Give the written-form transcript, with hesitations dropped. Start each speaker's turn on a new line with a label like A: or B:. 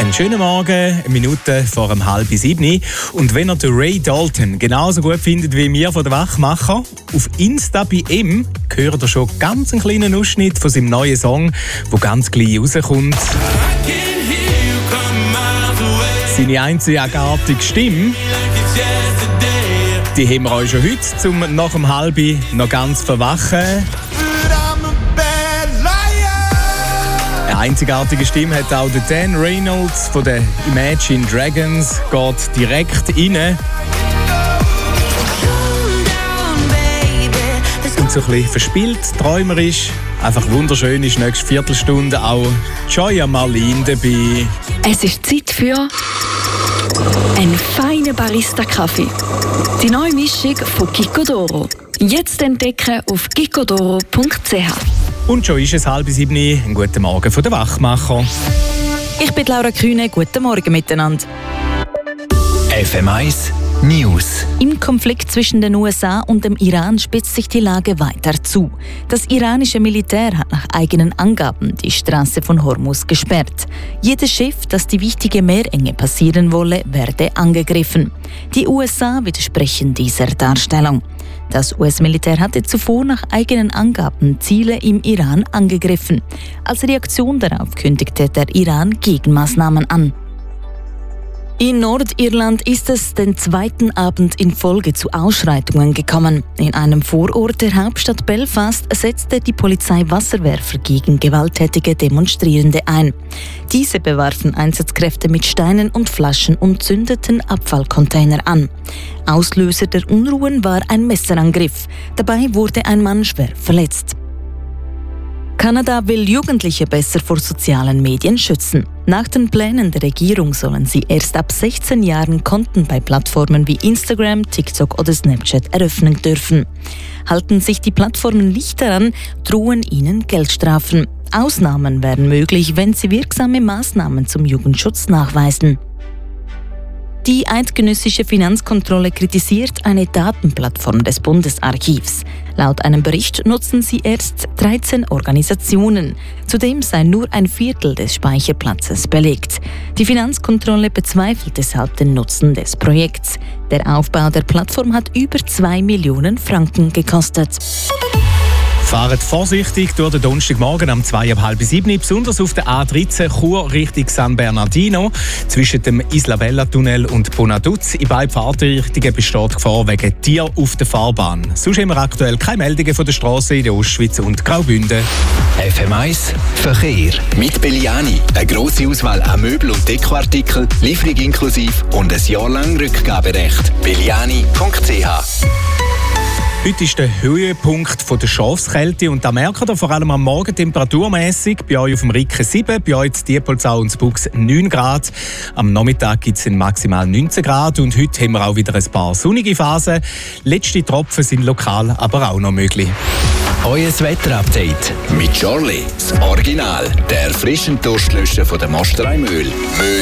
A: Einen schönen Morgen, eine Minute vor 6:30. Und wenn ihr den Ray Dalton genauso gut findet wie wir von den Wachmacher, auf Insta bei ihm hört ihr schon ganz einen kleinen Ausschnitt von seinem neuen Song, der ganz gleich rauskommt. Seine einzigartige Stimme, die haben wir euch schon heute, um nach 6:30 noch ganz verwachen. Eine einzigartige Stimme hat auch der Dan Reynolds von den Imagine Dragons. Geht direkt rein. Und so ein bisschen verspielt, träumerisch. Einfach wunderschön ist nächste Viertelstunde auch Joya Marlin dabei.
B: Es ist Zeit für einen feinen Barista-Kaffee. Die neue Mischung von Gicodoro. Jetzt entdecken auf gicodoro.ch.
A: Und schon ist es 6:30. Einen guten Morgen von den Wachmacher.
C: Ich bin Laura Kühne. Guten Morgen miteinander.
D: FM1 News.
C: Im Konflikt zwischen den USA und dem Iran spitzt sich die Lage weiter zu. Das iranische Militär hat nach eigenen Angaben die Straße von Hormuz gesperrt. Jedes Schiff, das die wichtige Meerenge passieren wolle, werde angegriffen. Die USA widersprechen dieser Darstellung. Das US-Militär hatte zuvor nach eigenen Angaben Ziele im Iran angegriffen. Als Reaktion darauf kündigte der Iran Gegenmaßnahmen an. In Nordirland ist es den zweiten Abend in Folge zu Ausschreitungen gekommen. In einem Vorort der Hauptstadt Belfast setzte die Polizei Wasserwerfer gegen gewalttätige Demonstrierende ein. Diese bewarfen Einsatzkräfte mit Steinen und Flaschen und zündeten Abfallcontainer an. Auslöser der Unruhen war ein Messerangriff. Dabei wurde ein Mann schwer verletzt. Kanada will Jugendliche besser vor sozialen Medien schützen. Nach den Plänen der Regierung sollen sie erst ab 16 Jahren Konten bei Plattformen wie Instagram, TikTok oder Snapchat eröffnen dürfen. Halten sich die Plattformen nicht daran, drohen ihnen Geldstrafen. Ausnahmen wären möglich, wenn sie wirksame Maßnahmen zum Jugendschutz nachweisen. Die eidgenössische Finanzkontrolle kritisiert eine Datenplattform des Bundesarchivs. Laut einem Bericht nutzen sie erst 13 Organisationen. Zudem sei nur ein Viertel des Speicherplatzes belegt. Die Finanzkontrolle bezweifelt deshalb den Nutzen des Projekts. Der Aufbau der Plattform hat über 2 Millionen Franken gekostet.
A: Fahrt vorsichtig durch den Donnerstagmorgen um 6:30, besonders auf der A13 Chur Richtung San Bernardino. Zwischen dem Isla Bella Tunnel und Bonaduz in beiden Fahrtrichtungen besteht Gefahr wegen Tier auf der Fahrbahn. Sonst haben wir aktuell keine Meldungen von der Straße in der Ostschweiz und Graubünden.
D: FM1 Verkehr mit Belliani. Eine grosse Auswahl an Möbel- und Dekoartikeln, Lieferung inklusive und ein Jahr lang Rückgaberecht. Belliani.ch.
A: Heute ist der Höhepunkt der Schafskälte und da merkt ihr vor allem am Morgen temperaturmässig. Bei euch auf dem Ricken 7, bei euch in Diepolzau und Buchs 9 Grad. Am Nachmittag gibt es maximal 19 Grad und heute haben wir auch wieder ein paar sonnige Phasen. Letzte Tropfen sind lokal aber auch noch möglich.
D: Euer Wetterupdate mit Charlie, das Original, der frischen Durstlöscher von der Mosterei Mühl.